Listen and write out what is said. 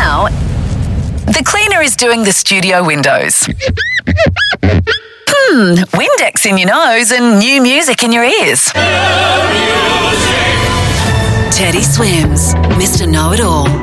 now, the cleaner is doing the studio windows. Windex in your nose and new music in your ears. Teddy Swims, Mr. Know-It-All.